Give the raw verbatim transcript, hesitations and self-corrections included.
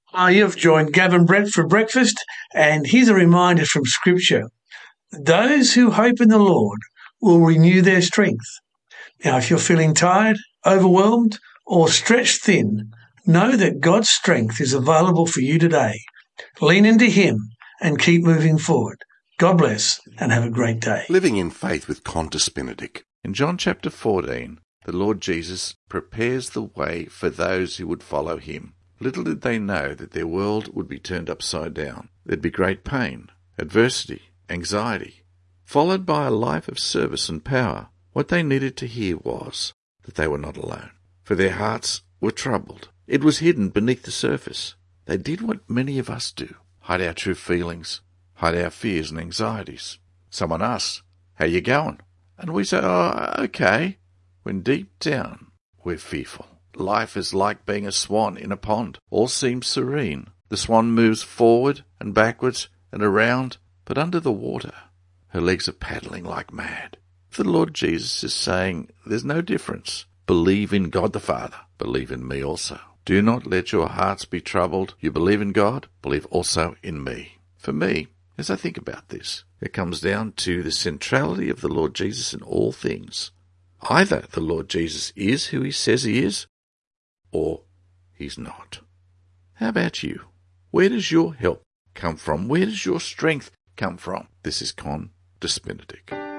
Hi, you've joined Gavin Brett for breakfast, and here's a reminder from Scripture. Those who hope in the Lord will renew their strength. Now, if you're feeling tired, overwhelmed, or stretched thin, know that God's strength is available for you today. Lean into Him and keep moving forward. God bless and have a great day. Living in Faith with Qantas Benedict. In John chapter fourteen, the Lord Jesus prepares the way for those who would follow him. Little did they know that their world would be turned upside down. There'd be great pain, adversity, anxiety, followed by a life of service and power. What they needed to hear was that they were not alone, for their hearts were troubled. It was hidden beneath the surface. They did what many of us do, hide our true feelings, hide our fears and anxieties. Someone asks, "How you going?" And we say, "Oh, okay," when deep down we're fearful. Life is like being a swan in a pond. All seems serene. The swan moves forward and backwards and around, but under the water, her legs are paddling like mad. The Lord Jesus is saying, there's no difference. Believe in God the Father. Believe in me also. Do not let your hearts be troubled. You believe in God, believe also in me. For me, as I think about this, it comes down to the centrality of the Lord Jesus in all things. Either the Lord Jesus is who he says he is, or he's not. How about you? Where does your help come from? Where does your strength come from? This is Qantas Benedict.